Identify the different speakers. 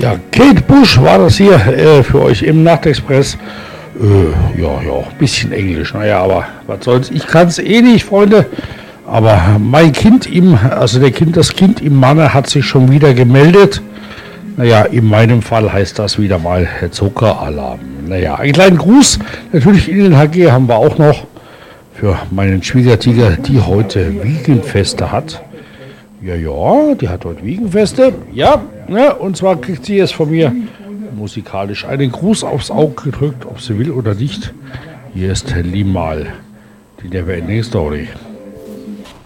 Speaker 1: Ja, Kate Bush war das hier für euch im Nachtexpress. Ein bisschen Englisch. Naja, aber was soll's. Ich kann es eh nicht, Freunde. Aber mein Kind das Kind im Manne hat sich schon wieder gemeldet. Naja, in meinem Fall heißt das wieder mal Zuckeralarm. Naja, einen kleinen Gruß natürlich in den HG haben wir auch noch für meinen Schwiegertiger, die heute Wiegenfeste hat. Ja, die hat heute Wiegenfeste. Ja, und zwar kriegt sie jetzt von mir musikalisch einen Gruß aufs Auge gedrückt, ob sie will oder nicht. Hier ist Limal, die Neverending Story.